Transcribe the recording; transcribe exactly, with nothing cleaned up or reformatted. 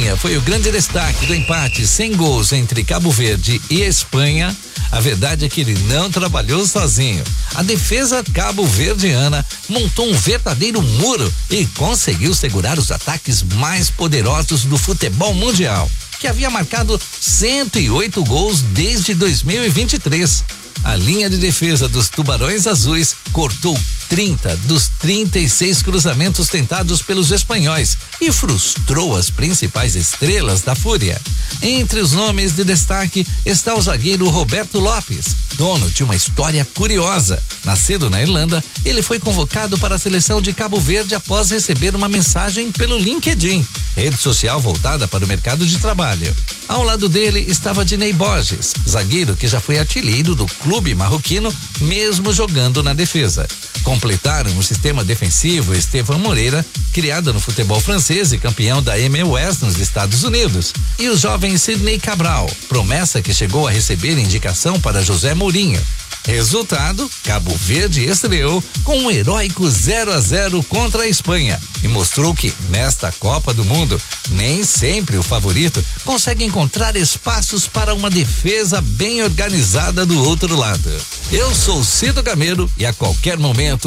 Cebolinha foi o grande destaque do empate sem gols entre Cabo Verde e Espanha. A verdade é que ele não trabalhou sozinho. A defesa cabo-verdiana montou um verdadeiro muro e conseguiu segurar os ataques mais poderosos do futebol mundial, que havia marcado cento e oito gols desde dois mil e vinte e três. A linha de defesa dos Tubarões Azuis cortou trinta dos trinta e seis cruzamentos tentados pelos espanhóis e frustrou as principais estrelas da Fúria. Entre os nomes de destaque está o zagueiro Roberto Lopes, dono de uma história curiosa. Nascido na Irlanda, ele foi convocado para a seleção de Cabo Verde após receber uma mensagem pelo LinkedIn, rede social voltada para o mercado de trabalho. Ao lado dele estava Dinei Borges, zagueiro que já foi artilheiro do clube marroquino, mesmo jogando na defesa. Completaram o sistema defensivo Estevão Moreira, criado no futebol francês e campeão da M L S nos Estados Unidos, e o jovem Sidney Cabral, promessa que chegou a receber indicação para José Mourinho. Resultado: Cabo Verde estreou com um heróico zero a zero contra a Espanha e mostrou que, nesta Copa do Mundo, nem sempre o favorito consegue encontrar espaços para uma defesa bem organizada do outro lado. Eu sou Cido Gameiro e a qualquer momento